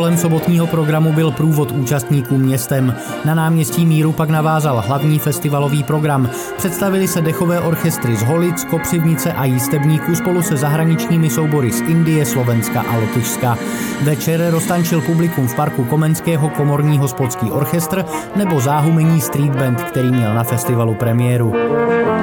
Vrcholem sobotního programu byl průvod účastníků městem. Na náměstí Míru pak navázal hlavní festivalový program. Představili se dechové orchestry z Holic, Kopřivnice a Jistebníku spolu se zahraničními soubory z Indie, Slovenska a Lotyšska. Večer roztančil publikum v parku Komenského komorní hospodský orchestr nebo záhumení street band, který měl na festivalu premiéru.